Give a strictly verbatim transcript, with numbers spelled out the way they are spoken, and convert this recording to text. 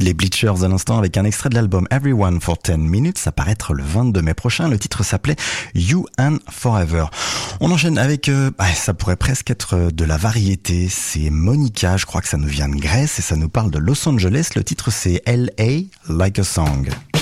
Les Bleachers à l'instant avec un extrait de l'album Everyone for ten minutes, ça paraîtra le vingt-deux mai prochain. Le titre s'appelait You and Forever. On enchaîne avec, euh, bah, ça pourrait presque être de la variété. C'est Monica, je crois que ça nous vient de Grèce et ça nous parle de Los Angeles. Le titre c'est L A Like a Song.